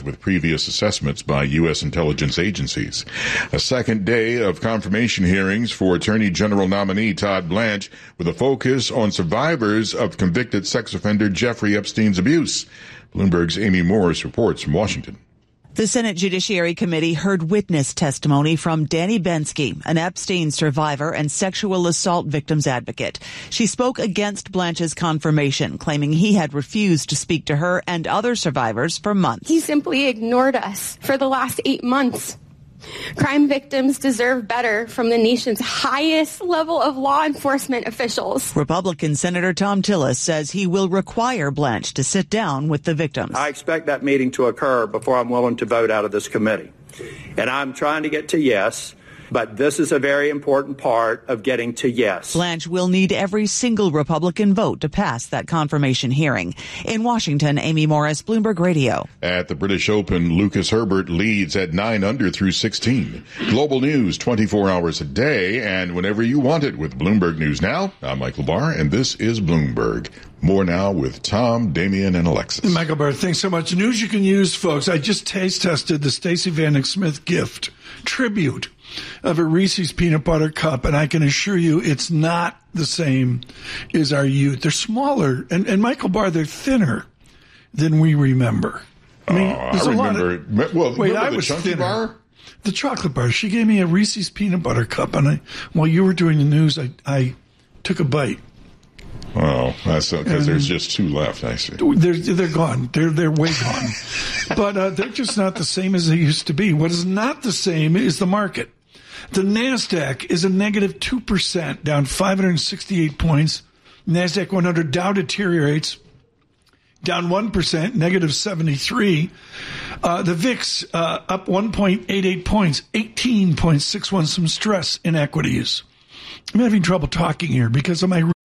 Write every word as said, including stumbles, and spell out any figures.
with previous assessments by U S intelligence agencies. A second day of confirmation hearings for Attorney General nominee Todd Blanche with a focus on survivors of convicted sex offender Jeffrey Epstein's abuse. Bloomberg's Amy Morris reports from Washington. The Senate Judiciary Committee heard witness testimony from Danny Bensky, an Epstein survivor and sexual assault victims advocate. She spoke against Blanche's confirmation, claiming he had refused to speak to her and other survivors for months. He simply ignored us for the last eight months. Crime victims deserve better from the nation's highest level of law enforcement officials. Republican Senator Thom Tillis says he will require Blanche to sit down with the victims. I expect that meeting to occur before I'm willing to vote out of this committee. And I'm trying to get to yes, but this is a very important part of getting to yes. Blanche will need every single Republican vote to pass that confirmation hearing. In Washington, Amy Morris, Bloomberg Radio. At the British Open, Lucas Herbert leads at nine under through sixteen. Global news twenty-four hours a day and whenever you want it with Bloomberg News Now. I'm Michael Barr, and this is Bloomberg. More now with Tom, Damian, and Alexis. Michael Barr, thanks so much. News you can use, folks. I just taste tested the Stacey Vanek Smith gift tribute of a Reese's peanut butter cup, and I can assure you it's not the same as our youth. They're smaller, and, and Michael Barr, they're thinner than we remember. I mean, oh, there's I a remember, lot of, well, wait, remember I the was chunky thinner. bar? The chocolate bar. She gave me a Reese's peanut butter cup, and I, while you were doing the news, I, I took a bite. Oh, that's because there's just two left, I see. They're, they're gone. They're, they're way gone. But uh, they're just not the same as they used to be. What is not the same is the market. The NASDAQ is a negative two percent, down five hundred sixty-eight points. NASDAQ one hundred Dow deteriorates, down one percent, negative seventy-three. Uh, the V I X uh, up one point eight eight points, eighteen point six one, some stress in equities. I'm having trouble talking here because of my